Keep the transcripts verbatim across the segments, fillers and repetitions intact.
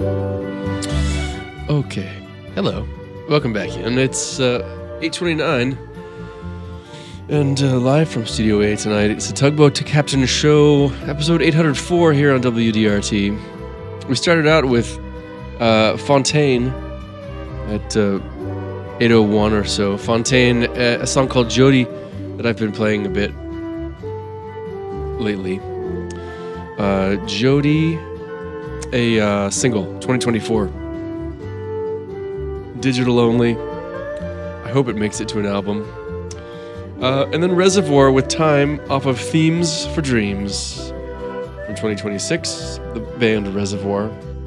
Okay. Hello. Welcome back in. It's uh, eight twenty-nine. And uh, live from Studio A tonight, it's a Tugboat to Captain show, episode eight oh four here on W D R T. We started out with uh, Fontaine at uh, eight oh one or so. Fontaine, uh, a song called Jody that I've been playing a bit lately. Uh, Jody, a uh, single, twenty twenty-four. Digital only. I hope it makes it to an album. Uh, and then Reservoir with Time off of Themes for Dreams from twenty twenty-six, the band Reservoir.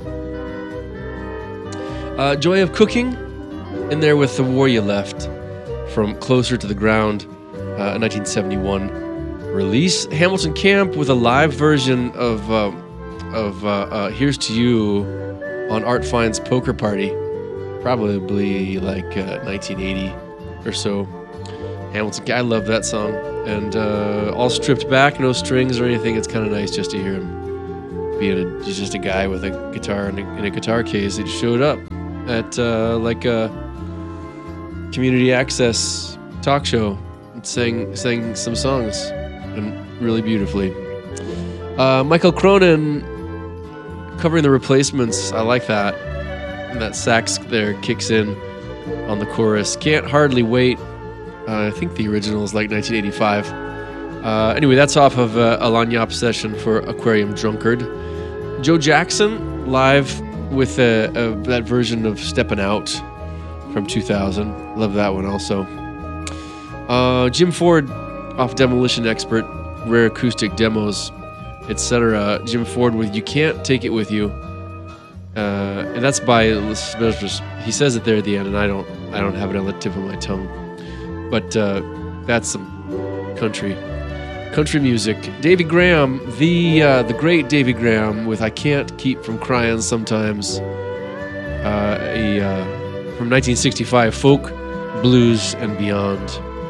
Uh, Joy of Cooking in there with The War You Left from Closer to the Ground, uh, a nineteen seventy-one release. Hamilton Camp with a live version of uh, of uh, uh, Here's to You on Art Fine's Poker Party, probably like uh, nineteen eighty or so. Hamilton, I love that song, and uh, all stripped back, no strings or anything. It's kind of nice just to hear him being a, he's just a guy with a guitar in a, in a guitar case. It showed up at uh, like a community access talk show and sang sang some songs, and really beautifully. Uh, Michael Cronin covering The Replacements. I like that, and that sax there kicks in on the chorus. Can't Hardly Wait. Uh, I think the original is like nineteen eighty-five. Uh, anyway, that's off of uh, a Lagniappe session for Aquarium Drunkard. Joe Jackson live with uh, uh, that version of Steppin' Out from two thousand. Love that one also. Uh, Jim Ford off Demolition Expert, Rare Acoustic Demos, et cetera. Jim Ford with You Can't Take It With You. Uh, and that's by, he says it there at the end, and I don't, I don't have it on the tip of my tongue. But uh, that's some country country music. Davy Graham, the uh, the great Davy Graham with I Can't Keep From Crying Sometimes. Uh, a, uh, from nineteen sixty-five, folk, blues, and beyond.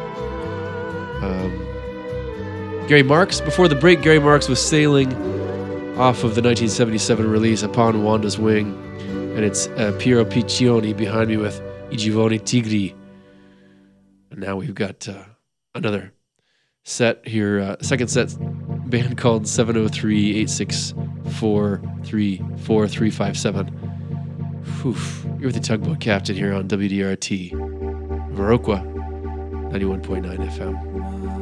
Um, Gary Marks, before the break, Gary Marks was Sailing off of the nineteen seventy-seven release Upon Wanda's Wing. And it's uh, Piero Piccioni behind me with I Giovani Tigri. And now we've got uh, another set here, uh, second set, band called seven oh three, eight six four, three four three five seven. Oof, you're with the Tugboat Captain here on W D R T, Viroqua, ninety-one point nine F M.